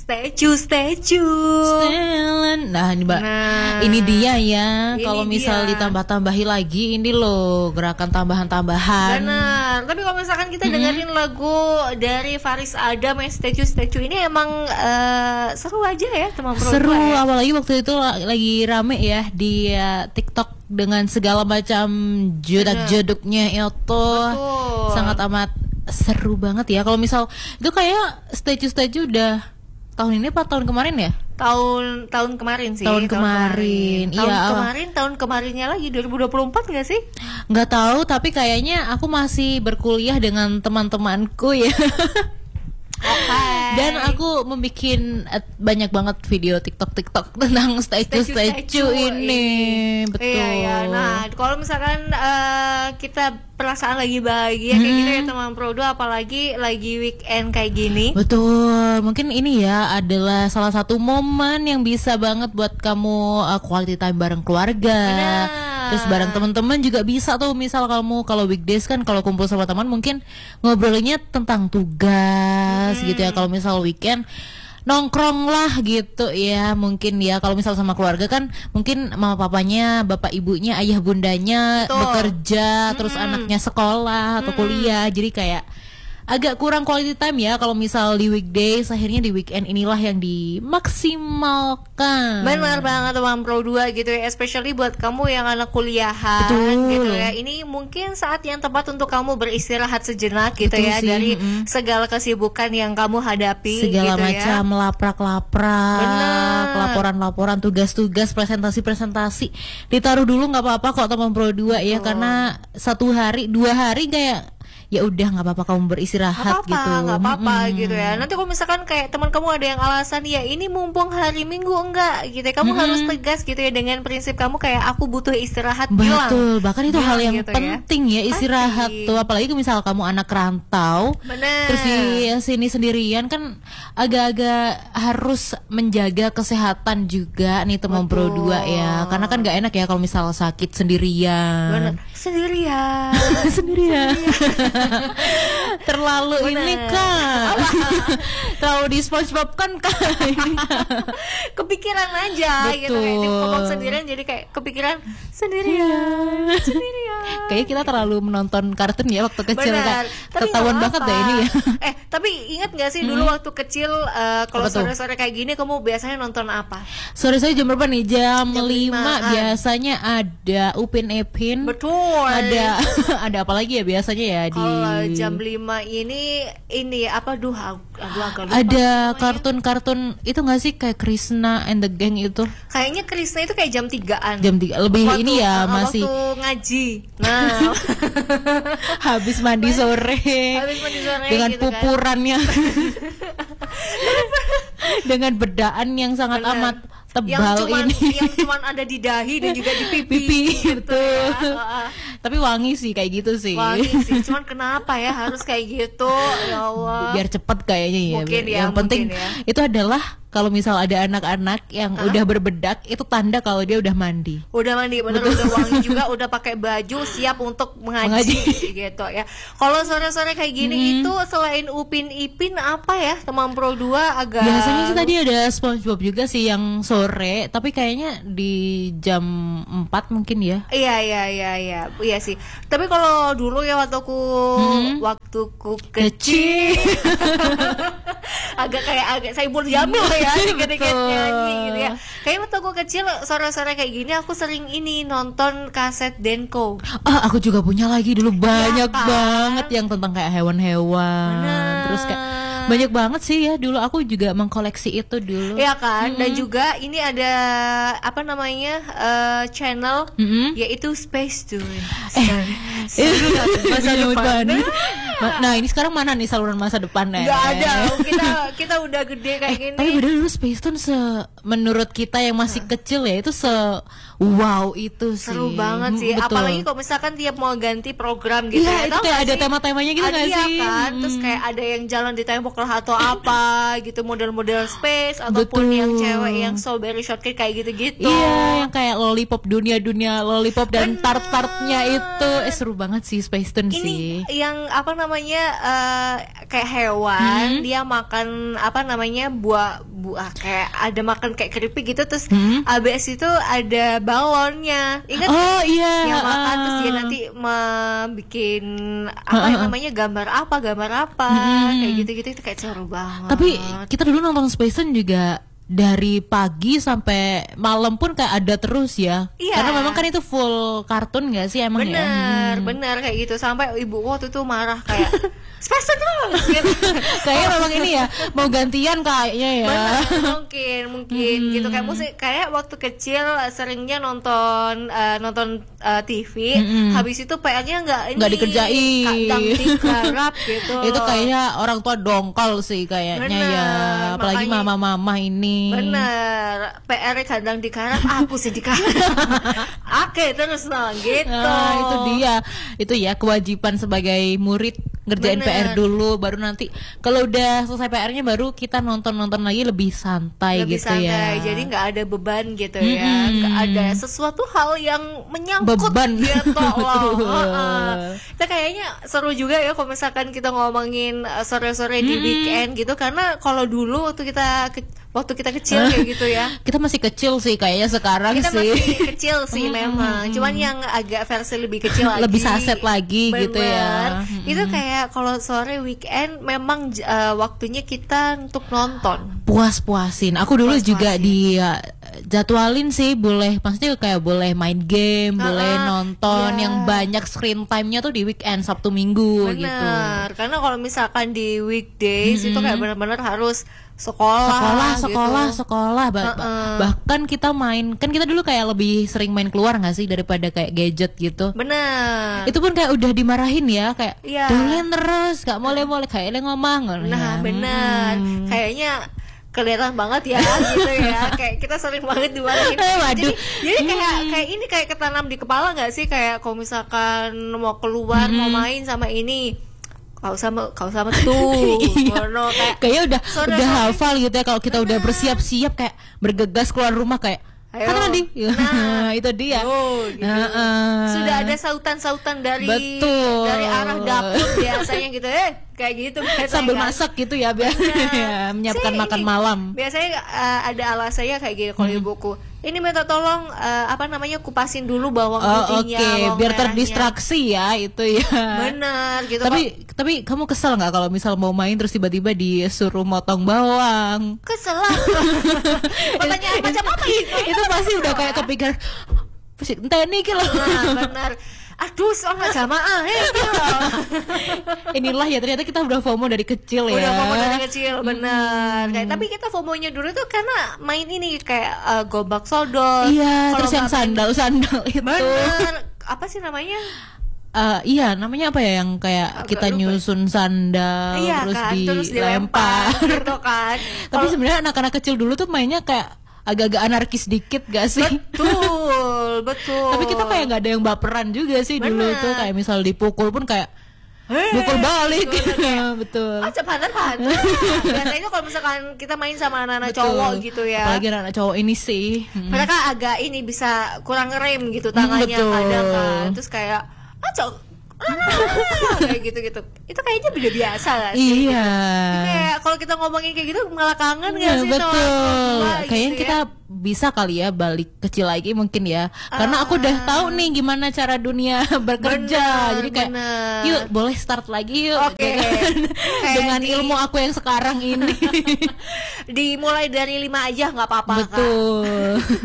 statue. Nah ini Mbak, ini dia ya. Kalau misal ditambah-tambahi lagi, ini loh gerakan tambahan-tambahan. Benar. Tapi kalau misalkan kita dengerin lagu dari Faris Adam yang statue ini emang seru aja ya teman Pro. Seru ya? Apalagi waktu itu lagi rame ya di TikTok dengan segala macam jodak-joduknya itu. Betul. Sangat amat seru banget ya. Kalau misal itu kayak statue udah tahun ini apa tahun kemarin ya? Tahun kemarin sih. Tahun kemarin. Iya. Tahun kemarinnya lagi 2024 nggak sih? Nggak tahu, tapi kayaknya aku masih berkuliah dengan teman-temanku ya. Okay. Dan aku membuat banyak banget video TikTok tentang statue ini. Betul. Iya. Nah, kalau misalkan kita perasaan lagi bahagia kayak gini ya teman Prodo, apalagi lagi weekend kayak gini. Betul. Mungkin ini ya adalah salah satu momen yang bisa banget buat kamu quality time bareng keluarga. Benar. Terus bareng teman-teman juga bisa tuh. Misal kalau weekdays kan kalau kumpul sama teman mungkin ngobrolinnya tentang tugas gitu ya. Kalau misal weekend nongkrong lah gitu ya, mungkin ya. Kalau misal sama keluarga kan mungkin mama papanya, bapak ibunya, ayah bundanya bekerja, terus anaknya sekolah atau kuliah, jadi kayak agak kurang quality time ya kalau misal di weekdays. Akhirnya di weekend inilah yang dimaksimalkan. Benar banget teman Pro 2 gitu ya, especially buat kamu yang anak kuliahan. Betul. Gitu ya. Ini mungkin saat yang tepat untuk kamu beristirahat sejenak gitu. Betul ya sih. Dari segala kesibukan yang kamu hadapi segala gitu macam ya. Laprak laporan tugas-tugas, presentasi ditaruh dulu, nggak apa-apa kok teman Pro 2 ya, karena 1 hari 2 hari kayak ya udah nggak apa-apa kamu beristirahat gitu. Nggak apa-apa gitu ya. Nanti kalau misalkan kayak teman kamu ada yang alasan ya ini mumpung hari Minggu enggak gitu ya, kamu harus tegas gitu ya dengan prinsip kamu kayak aku butuh istirahat. Betul, bahkan itu hal yang gitu penting ya istirahat tuh. Apalagi misal kamu anak rantau. Bener. Terus di sini sendirian kan agak-agak harus menjaga kesehatan juga nih teman Pro 2 ya. Karena kan nggak enak ya kalau misal sakit sendirian. Bener. Sendirian. Terlalu ini kan terlalu di SpongeBob kan kepikiran aja. Betul. Gitu kayak ngomong sendirian jadi kayak kepikiran sendirian. Kayak kita terlalu menonton kartun ya waktu kecil. Kan ketahuan banget deh ini ya. Tapi ingat gak sih dulu waktu kecil kalau sore-sore kayak gini kamu biasanya nonton apa? Sore-sore jam berapa nih? Jam 5 biasanya ada Upin Ipin. Betul. Ada apa lagi ya biasanya ya di jam 5 ini apa agak lupa. Ada kartun-kartun itu nggak sih kayak Krishna and the Gang itu? Kayaknya Krishna itu kayak jam 3-an. Jam 3 lebih waktu, ini ya masih waktu ngaji. Nah, habis mandi sore dengan gitu pupurannya. Dengan bedaan yang sangat amat tebal yang cuman ada di dahi dan juga di pipi gitu ya. Tapi wangi sih kayak gitu sih. Wangi sih, cuman kenapa ya harus kayak gitu? Ya Allah. Biar cepet kayaknya ya. Mungkin ya. Yang penting itu adalah kalau misal ada anak-anak yang udah berbedak, itu tanda kalau dia udah mandi. Udah mandi, bener. Udah wangi juga, udah pakai baju siap untuk mengaji gitu ya. Kalau sore-sore kayak gini itu selain Upin Ipin apa ya teman Pro 2 agak. Biasanya sih tadi ada SpongeBob juga sih yang sore, tapi kayaknya di jam 4 mungkin ya. Iya sih. Tapi kalau dulu ya waktuku kecil agak Saipul Jamil ya, dikit-dikit nyanyi gitu ya. Kayak waktu aku kecil sore-sore kayak gini aku sering nonton kaset Denko. Aku juga punya lagi dulu banyak banget yang tentang kayak hewan-hewan. Terus kayak banyak banget sih ya dulu, aku juga mengkoleksi itu dulu. Iya kan? Dan juga ini ada apa namanya channel yaitu Space Tune. Masa depan. Nah ini sekarang mana nih saluran masa depannya? Gak ada. Kita udah gede kayak gini. Tapi bener dulu Space Tune menurut kita yang masih kecil ya itu wow itu sih. Seru banget sih. Betul. Apalagi kalau misalkan tiap mau ganti program gitu ya. Itu kayak ada tema-temanya gitu nggak sih? Kan? Terus kayak ada yang jalan di tembok lah atau apa gitu, model-model space ataupun yang cewek yang strawberry shortcake kayak gitu-gitu. Iya, yang kayak lollipop dunia lollipop dan tart-tartnya itu seru banget sih Space Tune sih. Ini yang apa namanya kayak hewan, dia makan apa namanya buah kayak ada makan kayak keripik gitu, terus abis itu ada balonnya, ingat? Oh iya. Yang makan terus dia nanti bikin apa namanya gambar apa kayak gitu-gitu, itu kayak seru banget. Tapi kita dulu nonton Space Tune juga dari pagi sampai malam pun kayak ada terus ya. Iya. Karena memang kan itu full kartun gak sih emang ya? Bener kayak gitu, sampai ibu waktu itu marah kayak Space Tune terus gitu. Kayaknya memang ini ya mau gantian kayaknya ya. Bener, mungkin gitu, kayak musik kayak waktu kecil seringnya nonton TV, habis itu PR-nya nggak dikerjain, kadang digarap gitu. Itu kayaknya orang tua dongkol sih kayaknya ya, apalagi mama-mama ini. Bener, PR kadang digarap, aku sih digarap. Oke, terus gitu. Nah, itu dia, itu ya kewajiban sebagai murid ngerjain PR dulu, baru nanti kalau udah selesai PR-nya baru kita nonton lagi lebih santai gitu ya. Jadi nggak ada beban gitu ya, nggak ada sesuatu hal yang menyangkut beban gitu loh. Itu kayaknya seru juga ya kalau misalkan kita ngomongin sore-sore di weekend gitu, karena kalau dulu waktu kita kecil kayak gitu ya. Kita masih kecil sih kayaknya sekarang kita sih. Kita masih kecil sih memang. Cuman yang agak versi lebih kecil lagi. Lebih saset lagi. Bener. Gitu ya. Itu kayak kalau sore weekend memang waktunya kita untuk nonton. Puas-puasin. Aku dulu juga di jadwalin sih, boleh maksudnya kayak boleh main game, boleh nonton yang banyak screen time-nya tuh di weekend, Sabtu Minggu. Bener. Gitu. Karena kalau misalkan di weekdays itu kayak benar-benar harus sekolah. Bahkan kita main, kan kita dulu kayak lebih sering main keluar nggak sih daripada kayak gadget gitu. Bener. Itu pun kayak udah dimarahin ya, kayak dolen terus, nggak boleh kayak ngomong. Nah bener, kayaknya kelihatan banget ya gitu ya, kayak kita sering banget dimarahin. Jadi kayak ini kayak ketanam di kepala nggak sih, kayak kalau misalkan mau keluar mau main sama ini, kau sama tuh, kayaknya udah hafal gitu ya, kalau kita udah bersiap-siap kayak bergegas keluar rumah kayak ayo. Tadi. Nah, itu dia. Gitu. Sudah ada sautan-sautan dari arah dapur biasanya gitu, kayak gitu biasanya, sambil masak gitu ya biasanya menyiapkan makan malam. Biasanya ada alasannya kayak gitu kalau ibuku. Ini minta tolong kupasin dulu bawang putihnya, biar terdistraksi ya itu ya. Bener gitu. Tapi kamu kesel nggak kalau misal mau main terus tiba-tiba disuruh motong bawang? Kesel lah. Pertanyaan macam apa itu? Itu pasti udah kayak kepikir entah ini gitu. Nah, benar. Aduh, soalnya jamaah Inilah ya, ternyata kita udah FOMO dari kecil ya. Udah FOMO dari kecil, benar. Kayak tapi kita FOMO-nya dulu tuh karena main ini kayak gobak sodor. Iya, terus yang sandal itu. Benar. Apa sih namanya? Iya, namanya apa ya, yang kayak kita nyusun sandal terus dilempar gitu kan. Tapi sebenarnya anak-anak kecil dulu tuh mainnya kayak agak-agak anarkis dikit gak sih? Betul. Tapi kita kayak nggak ada yang baperan juga sih. Bener. Dulu tuh kayak misal dipukul pun kayak pukul balik. Betul. Cepat. Biasanya kalau misalkan kita main sama anak-anak cowok gitu ya. Apalagi anak-anak cowok ini sih. Mereka agak ini bisa kurang rem gitu tangannya kadang kan. Terus kayak kayak gitu-gitu. Itu kayaknya udah biasa lah sih. Iya. Kayak kalau kita ngomongin kayak gitu malah kangen gak sih? Betul. Kayaknya gitu kita bisa kali ya balik kecil lagi mungkin ya. Karena aku udah tahu nih gimana cara dunia bekerja. Jadi kayak yuk boleh start lagi yuk. Oke. Dengan ilmu aku yang sekarang ini. Dimulai dari 5 aja nggak apa-apa. Betul.